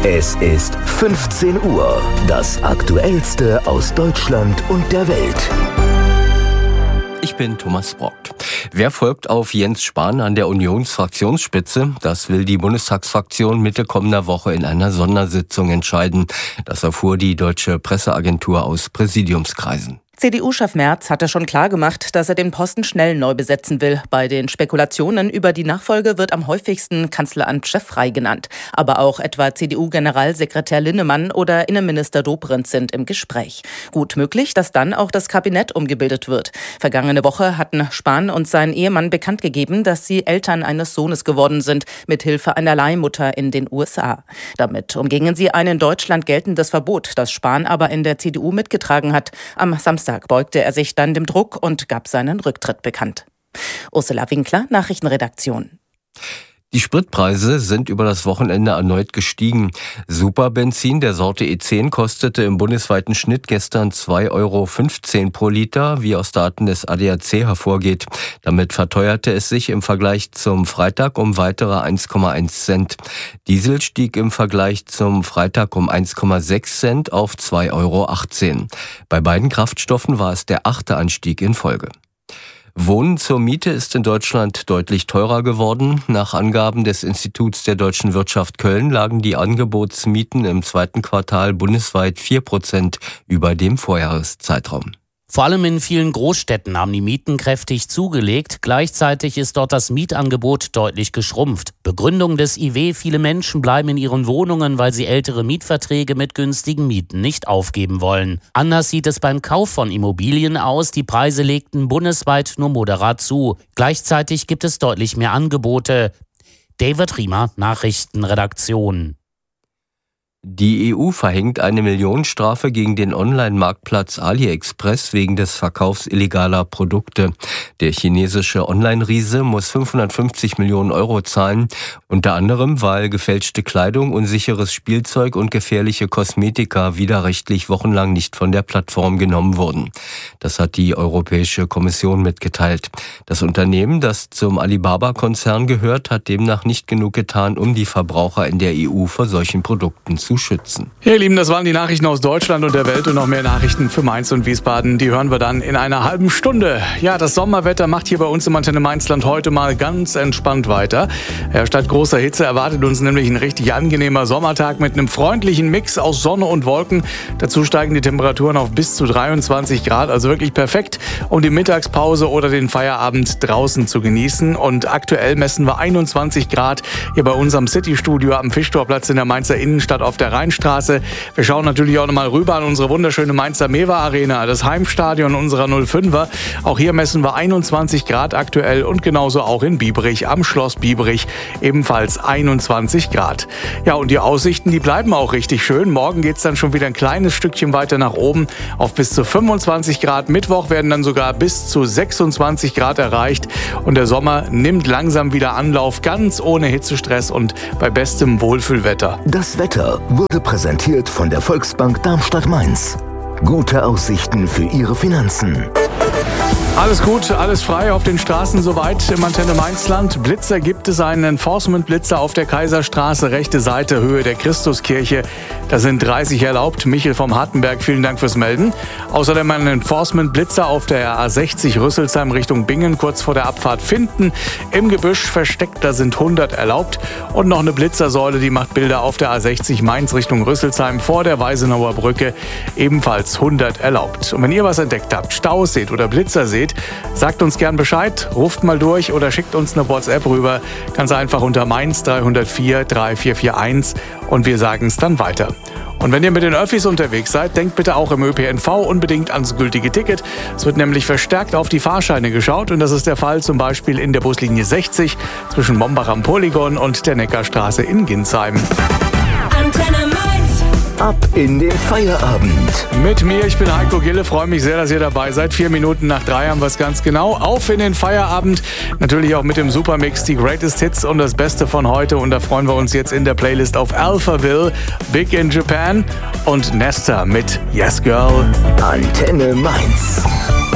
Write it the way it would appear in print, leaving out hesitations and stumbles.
Es ist 15 Uhr. Das Aktuellste aus Deutschland und der Welt. Ich bin Thomas Brockt. Wer folgt auf Jens Spahn an der Unionsfraktionsspitze? Das will die Bundestagsfraktion Mitte kommender Woche in einer Sondersitzung entscheiden. Das erfuhr die Deutsche Presseagentur aus Präsidiumskreisen. CDU-Chef Merz hatte schon klargemacht, dass er den Posten schnell neu besetzen will. Bei den Spekulationen über die Nachfolge wird am häufigsten Kanzleramtschef Frey genannt. Aber auch etwa CDU-Generalsekretär Linnemann oder Innenminister Dobrindt sind im Gespräch. Gut möglich, dass dann auch das Kabinett umgebildet wird. Vergangene Woche hatten Spahn und sein Ehemann bekannt gegeben, dass sie Eltern eines Sohnes geworden sind, mithilfe einer Leihmutter in den USA. Damit umgingen sie ein in Deutschland geltendes Verbot, das Spahn aber in der CDU mitgetragen hat. Am Samstag beugte er sich dann dem Druck und gab seinen Rücktritt bekannt. Ursula Winkler, Nachrichtenredaktion. Die Spritpreise sind über das Wochenende erneut gestiegen. Superbenzin der Sorte E10 kostete im bundesweiten Schnitt gestern 2,15 € pro Liter, wie aus Daten des ADAC hervorgeht. Damit verteuerte es sich im Vergleich zum Freitag um weitere 1,1 Cent. Diesel stieg im Vergleich zum Freitag um 1,6 Cent auf 2,18 €. Bei beiden Kraftstoffen war es der 8. Anstieg in Folge. Wohnen zur Miete ist in Deutschland deutlich teurer geworden. Nach Angaben des Instituts der deutschen Wirtschaft Köln lagen die Angebotsmieten im zweiten Quartal bundesweit 4% über dem Vorjahreszeitraum. Vor allem in vielen Großstädten haben die Mieten kräftig zugelegt. Gleichzeitig ist dort das Mietangebot deutlich geschrumpft. Begründung des IW: viele Menschen bleiben in ihren Wohnungen, weil sie ältere Mietverträge mit günstigen Mieten nicht aufgeben wollen. Anders sieht es beim Kauf von Immobilien aus. Die Preise legten bundesweit nur moderat zu. Gleichzeitig gibt es deutlich mehr Angebote. David Riemer, Nachrichtenredaktion. Die EU verhängt eine Millionenstrafe gegen den Online-Marktplatz AliExpress wegen des Verkaufs illegaler Produkte. Der chinesische Online-Riese muss 550 Millionen € zahlen, unter anderem, weil gefälschte Kleidung, unsicheres Spielzeug und gefährliche Kosmetika widerrechtlich wochenlang nicht von der Plattform genommen wurden. Das hat die Europäische Kommission mitgeteilt. Das Unternehmen, das zum Alibaba-Konzern gehört, hat demnach nicht genug getan, um die Verbraucher in der EU vor solchen Produkten zu schützen. Ja, ihr Lieben, das waren die Nachrichten aus Deutschland und der Welt und noch mehr Nachrichten für Mainz und Wiesbaden. Die hören wir dann in einer halben Stunde. Ja, das Sommerwetter macht hier bei uns im Antenne Mainzland heute mal ganz entspannt weiter. Ja, statt großer Hitze erwartet uns nämlich ein richtig angenehmer Sommertag mit einem freundlichen Mix aus Sonne und Wolken. Dazu steigen die Temperaturen auf bis zu 23 Grad, also wirklich perfekt, um die Mittagspause oder den Feierabend draußen zu genießen. Und aktuell messen wir 21 Grad hier bei uns am City-Studio am Fischtorplatz in der Mainzer Innenstadt auf der Rheinstraße. Wir schauen natürlich auch nochmal rüber an unsere wunderschöne Mainzer Mewa Arena, das Heimstadion unserer 05er. Auch hier messen wir 21 Grad aktuell und genauso auch in Biebrich, am Schloss Biebrich, ebenfalls 21 Grad. Ja, und die Aussichten, die bleiben auch richtig schön. Morgen geht es dann schon wieder ein kleines Stückchen weiter nach oben auf bis zu 25 Grad. Mittwoch werden dann sogar bis zu 26 Grad erreicht und der Sommer nimmt langsam wieder Anlauf, ganz ohne Hitzestress und bei bestem Wohlfühlwetter. Das Wetter wurde präsentiert von der Volksbank Darmstadt-Mainz. Gute Aussichten für Ihre Finanzen. Alles gut, alles frei auf den Straßen soweit im Antenne Mainzland. Blitzer gibt es, einen Enforcement-Blitzer auf der Kaiserstraße, rechte Seite, Höhe der Christuskirche. Da sind 30 erlaubt. Michel vom Hartenberg, vielen Dank fürs Melden. Außerdem einen Enforcement-Blitzer auf der A60 Rüsselsheim Richtung Bingen, kurz vor der Abfahrt Finden. Im Gebüsch versteckt, da sind 100 erlaubt. Und noch eine Blitzersäule, die macht Bilder auf der A60 Mainz Richtung Rüsselsheim vor der Weisenauer Brücke. Ebenfalls 100 erlaubt. Und wenn ihr was entdeckt habt, Staus seht oder Blitzer seht, sagt uns gern Bescheid, ruft mal durch oder schickt uns eine WhatsApp rüber. Ganz einfach unter Mainz 304 3441 und wir sagen es dann weiter. Und wenn ihr mit den Öffis unterwegs seid, denkt bitte auch im ÖPNV unbedingt ans gültige Ticket. Es wird nämlich verstärkt auf die Fahrscheine geschaut und das ist der Fall zum Beispiel in der Buslinie 60 zwischen Mombach am Polygon und der Neckarstraße in Ginsheim. Antenne Mainz. Ab in den Feierabend. Mit mir, ich bin Heiko Gille, freue mich sehr, dass ihr dabei seid. 4 Minuten nach 3 haben wir es ganz genau. Auf in den Feierabend. Natürlich auch mit dem Supermix, die Greatest Hits und das Beste von heute. Und da freuen wir uns jetzt in der Playlist auf Alphaville, Big in Japan und Nesta mit Yes Girl. Antenne Mainz.